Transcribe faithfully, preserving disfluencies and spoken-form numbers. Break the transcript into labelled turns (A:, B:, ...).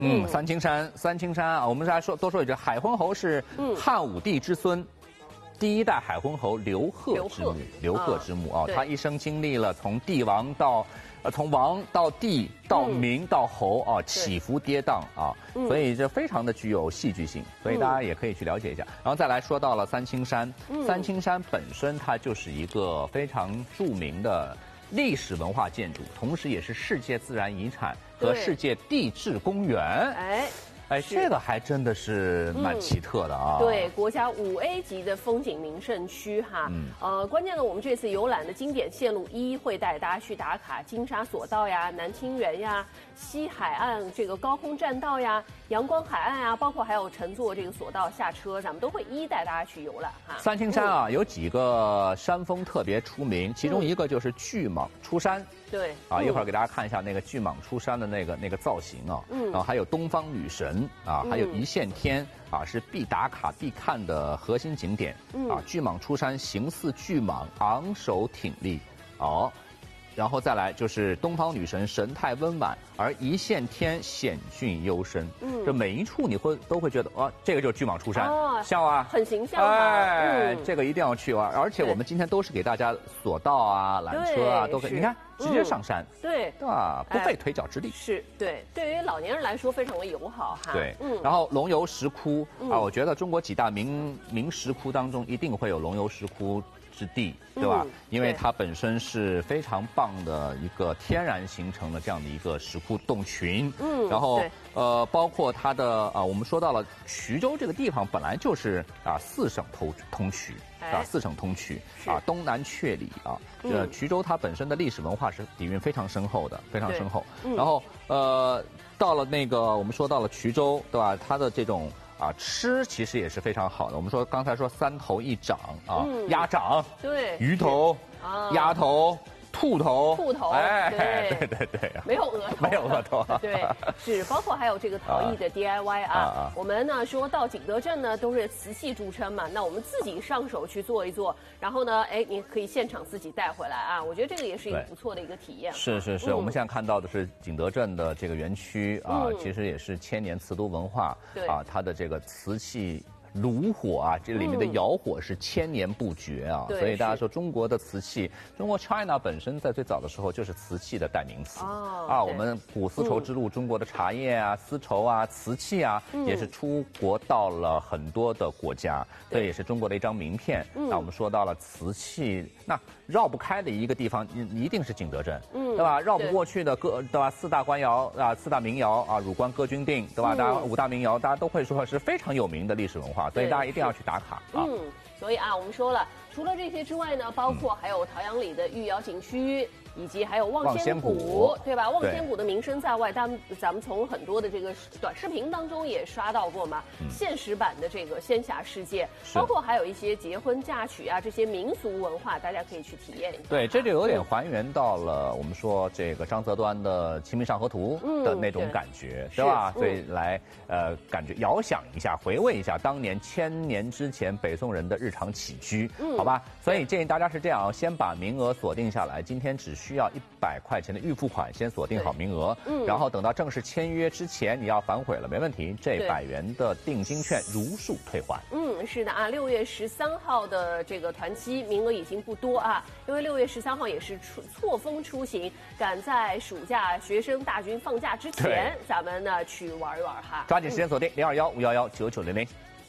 A: 嗯，三清山，三清山啊，我们来说多说一句，海昏侯是汉武帝之孙。嗯第一代海昏侯刘贺之墓，刘贺之墓啊，他一生经历了从帝王到，呃，从王到帝到明到侯啊，起伏跌宕啊，所以这非常的具有戏剧性，所以大家也可以去了解一下。然后再来说到了三清山，三清山本身它就是一个非常著名的历史文化建筑，同时也是世界自然遗产和世界地质公园。哎。哎，这个还真的是蛮奇特的啊！
B: 嗯、对，国家五 A 级的风景名胜区哈。嗯。呃，关键呢，我们这次游览的经典线路一会带大家去打卡金沙索道呀、南清园呀、西海岸这个高空栈道呀、阳光海岸呀，包括还有乘坐这个索道下车，咱们都会一带大家去游览哈。
A: 三清山啊，嗯、有几个山峰特别出名，其中一个就是巨蟒出山。
B: 对
A: 啊，嗯、一会儿给大家看一下那个巨蟒出山的那个那个造型啊，嗯，然后还有东方女神啊，还有一线天啊，是必打卡必看的核心景点，嗯、啊，巨蟒出山形似巨蟒，昂首挺立，哦。然后再来就是东方女神神态温婉，而一线天险峻幽深。嗯，这每一处你会都会觉得啊，这个就是巨蟒出山，哦、像啊，
B: 很形象。
A: 哎，嗯、这个一定要去玩。而且我们今天都是给大家索道啊、缆车啊，都可以。你看，直接上山，
B: 嗯、对，
A: 对吧？不费腿脚之力。
B: 是对，对于老年人来说非常的友好哈。
A: 对，嗯。然后龙游石窟啊，我觉得中国几大名名石窟当中，一定会有龙游石窟之地，对吧？嗯、因为它本身是非常棒的一个天然形成的这样的一个石窟洞群。嗯，然后呃，包括它的啊、呃，我们说到了衢州这个地方本来就是啊四省通通衢。啊，四省通衢啊，东南阙里啊，这衢州它本身的历史文化是底蕴非常深厚的，非常深厚。嗯、然后呃，到了那个我们说到了衢州，对吧？它的这种啊吃其实也是非常好的。我们说刚才说三头一掌啊，嗯、鸭掌，
B: 对，
A: 鱼头，啊、鸭头。兔头，
B: 兔头，
A: 哎，对对对对，
B: 没有额头，
A: 没有额头，
B: 对，是包括还有这个陶艺的 D I Y 啊。啊我们呢说到景德镇呢都是瓷器著称嘛，那我们自己上手去做一做，然后呢，哎，你可以现场自己带回来啊。我觉得这个也是一个不错的一个体验。
A: 是是是，嗯、我们现在看到的是景德镇的这个园区啊，嗯、其实也是千年瓷都文化啊，它的这个瓷器。炉火啊，这里面的窑火是千年不绝啊，嗯、所以大家说中国的瓷器，中国 China 本身在最早的时候就是瓷器的代名词、哦、啊。我们古丝绸之路，嗯、中国的茶叶啊、丝绸啊、瓷器啊，嗯、也是出国到了很多的国家，这也是中国的一张名片。嗯、那我们说到了瓷器，那绕不开的一个地方，一定是景德镇，嗯、对吧？绕不过去的歌，对吧？四大官窑啊，四大名窑啊，汝官歌君定，对吧？嗯、大家五大名窑，大家都会说是非常有名的历史文化。所以大家一定要去打卡啊！
B: 嗯，所以啊，我们说了，除了这些之外呢，包括还有陶阳里的御窑景区，以及还有望仙谷，对吧？望仙谷的名声在外，但咱们从很多的这个短视频当中也刷到过嘛。嗯、现实版的这个仙侠世界，包括还有一些结婚嫁娶啊这些民俗文化，大家可以去体验一下。
A: 对，这就有点还原到了我们说这个张择端的《清明上河图》的那种感觉，嗯、对, 对吧？所以来呃，感觉遥想一下，回味一下当年千年之前北宋人的日常起居，嗯、好吧？所以建议大家是这样，先把名额锁定下来，今天只需要一百块钱的预付款，先锁定好名额，嗯、然后等到正式签约之前你要反悔了没问题，这百元的定金券如数退还。
B: 嗯，是的啊，六月十三号的这个团期名额已经不多啊，因为六月十三号也是出错峰出行，赶在暑假学生大军放假之前，咱们呢去玩一玩哈。
A: 抓紧时间锁定零二幺五幺幺九九零零。